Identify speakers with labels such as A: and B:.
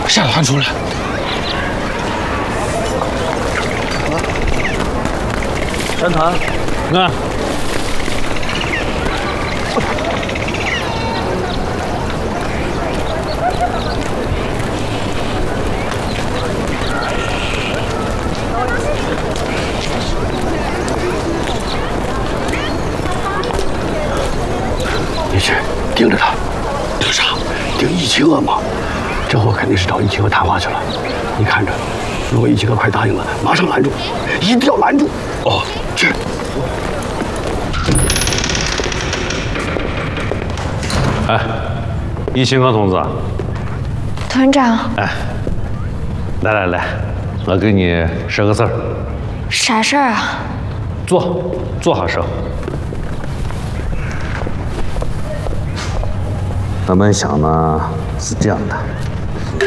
A: 夏团出来。
B: 山团，
A: 啊。
C: 你去盯着他，盯啥？盯一齐恶嘛。这货肯定是找一齐恶谈话去了。你看着，如果一齐恶快答应了，马上拦住，一定要拦住。哦，去。
A: 哎，一齐恶同志。
D: 团长。
A: 哎，来，我给你说个事儿。
D: 啥事儿啊？
A: 坐好说。
B: 我们想呢是这样的，